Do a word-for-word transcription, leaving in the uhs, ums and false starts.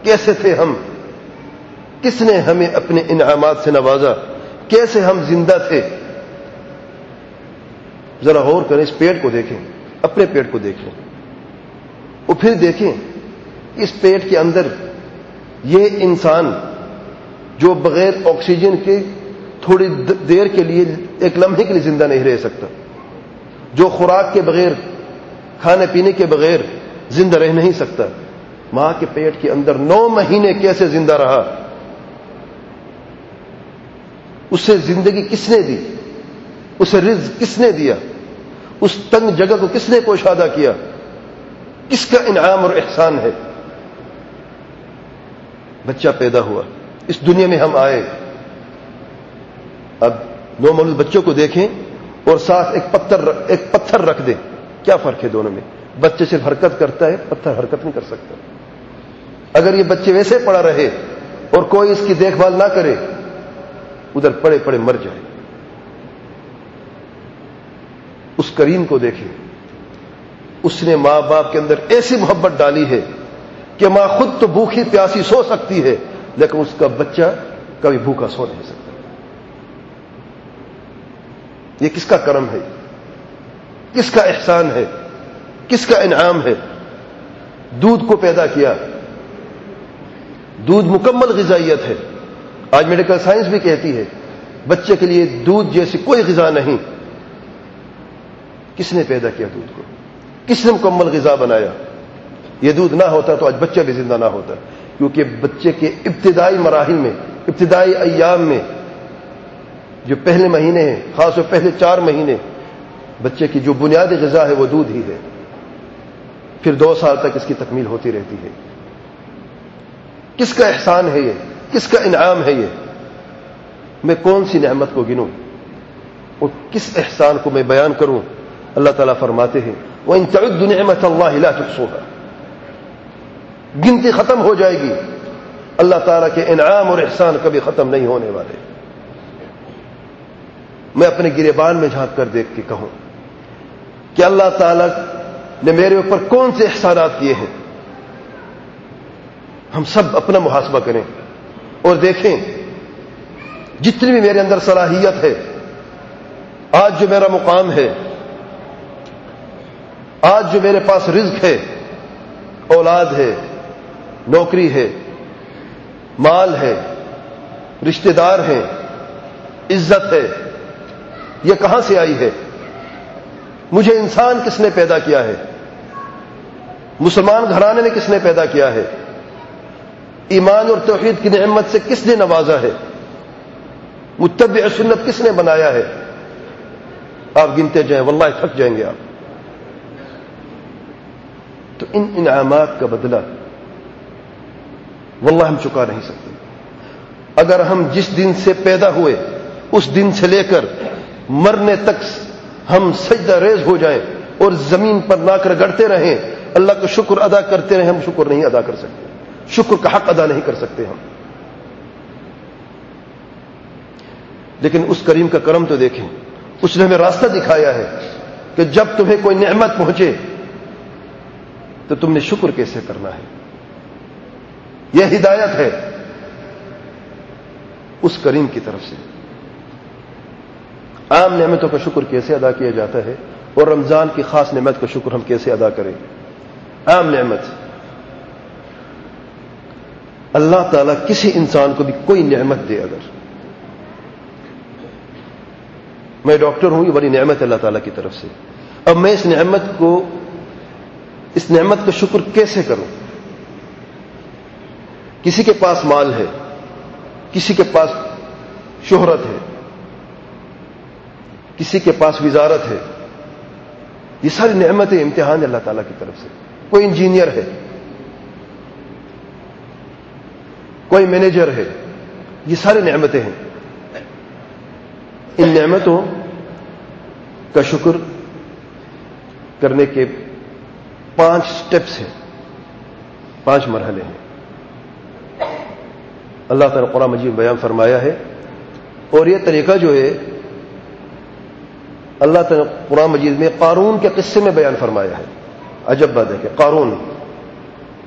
کیسے تھے ہم، کس نے ہمیں اپنے انعامات سے نوازا، کیسے ہم زندہ تھے. ذرا غور کریں، اس پیٹ کو دیکھیں، اپنے پیٹ کو دیکھیں، اور پھر دیکھیں اس پیٹ کے اندر یہ انسان جو بغیر آکسیجن کے تھوڑی دیر کے لیے، ایک لمحے کے لیے زندہ نہیں رہ سکتا، جو خوراک کے بغیر، کھانے پینے کے بغیر زندہ رہ نہیں سکتا، ماں کے پیٹ کے اندر نو مہینے کیسے زندہ رہا؟ اسے زندگی کس نے دی؟ اسے رزق کس نے دیا؟ اس تنگ جگہ کو کس نے کوشادہ کیا؟ کس کا انعام اور احسان ہے؟ بچہ پیدا ہوا، اس دنیا میں ہم آئے. اب نو مولود بچوں کو دیکھیں اور ساتھ ایک پتھر ایک پتھر رکھ دیں، کیا فرق ہے دونوں میں؟ بچے صرف حرکت کرتا ہے، پتھر حرکت نہیں کر سکتا. اگر یہ بچے ویسے پڑا رہے اور کوئی اس کی دیکھ بھال نہ کرے، ادھر پڑے پڑے مر جائے. اس کریم کو دیکھیں، اس نے ماں باپ کے اندر ایسی محبت ڈالی ہے کہ ماں خود تو بھوکی پیاسی سو سکتی ہے، لیکن اس کا بچہ کبھی بھوکا سو نہیں سکتا. یہ کس کا کرم ہے؟ کس کا احسان ہے؟ کس کا انعام ہے؟ دودھ کو پیدا کیا. دودھ مکمل غذائیت ہے. آج میڈیکل سائنس بھی کہتی ہے بچے کے لیے دودھ جیسی کوئی غذا نہیں. کس نے پیدا کیا دودھ کو؟ کس نے مکمل غذا بنایا؟ یہ دودھ نہ ہوتا تو آج بچہ بھی زندہ نہ ہوتا، کیونکہ بچے کے ابتدائی مراحل میں، ابتدائی ایام میں، جو پہلے مہینے ہیں، خاص طور پہلے چار مہینے، بچے کی جو بنیادی غذا ہے وہ دودھ ہی ہے. پھر دو سال تک اس کی تکمیل ہوتی رہتی ہے. کس کا احسان ہے یہ؟ کس کا انعام ہے یہ؟ میں کون سی نعمت کو گنوں اور کس احسان کو میں بیان کروں؟ اللہ تعالیٰ فرماتے ہیں وَإِن تَعُدُّوا نِعْمَةَ اللَّهِ لَا تُحْصُوهَا. گنتی ختم ہو جائے گی، اللہ تعالیٰ کے انعام اور احسان کبھی ختم نہیں ہونے والے. میں اپنے گریبان میں جھانک کر دیکھ کے کہوں کہ اللہ تعالیٰ نے میرے اوپر کون سے احسانات کیے ہیں. ہم سب اپنا محاسبہ کریں اور دیکھیں جتنی بھی میرے اندر صلاحیت ہے، آج جو میرا مقام ہے، آج جو میرے پاس رزق ہے، اولاد ہے، نوکری ہے، مال ہے، رشتہ دار ہیں، عزت ہے، یہ کہاں سے آئی ہے؟ مجھے انسان کس نے پیدا کیا ہے؟ مسلمان گھرانے نے کس نے پیدا کیا ہے؟ ایمان اور توحید کی نعمت سے کس نے نوازا ہے؟ متبع سنت کس نے بنایا ہے؟ آپ گنتے جائیں، واللہ تھک جائیں گے آپ. تو ان انعامات کا بدلہ واللہ ہم چکا نہیں سکتے. اگر ہم جس دن سے پیدا ہوئے اس دن سے لے کر مرنے تک ہم سجدہ ریز ہو جائیں اور زمین پر لا کر گڑتے رہیں، اللہ کا شکر ادا کرتے رہیں، ہم شکر نہیں ادا کر سکتے، شکر کا حق ادا نہیں کر سکتے ہم. لیکن اس کریم کا کرم تو دیکھیں، اس نے ہمیں راستہ دکھایا ہے کہ جب تمہیں کوئی نعمت پہنچے تو تم نے شکر کیسے کرنا ہے. یہ ہدایت ہے اس کریم کی طرف سے. عام نعمتوں کا شکر کیسے ادا کیا جاتا ہے اور رمضان کی خاص نعمت کا شکر ہم کیسے ادا کریں. عام نعمت، اللہ تعالیٰ کسی انسان کو بھی کوئی نعمت دے، اگر میں ڈاکٹر ہوں، یہ بڑی نعمت ہے اللہ تعالیٰ کی طرف سے. اب میں اس نعمت کو اس نعمت کا شکر کیسے کروں؟ کسی کے پاس مال ہے، کسی کے پاس شہرت ہے، کسی کے پاس وزارت ہے، یہ ساری نعمتیں امتحان ہے اللہ تعالیٰ کی طرف سے. کوئی انجینئر ہے، کوئی مینیجر ہے، یہ ساری نعمتیں ہیں. ان نعمتوں کا شکر کرنے کے پانچ سٹیپس ہیں، پانچ مرحلے ہیں. اللہ تعالیٰ قرآن مجید میں بیان فرمایا ہے، اور یہ طریقہ جو ہے اللہ تعالیٰ قرآن مجید میں قارون کے قصے میں بیان فرمایا ہے. عجب بات ہے کہ قارون